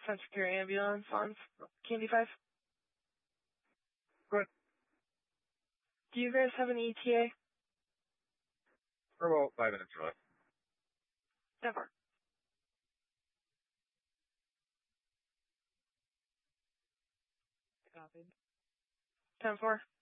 Central Care Ambulance on Candy 5. Good. Do you guys have an ETA? For about 5 minutes or less. 10-4. Copied. 10-4.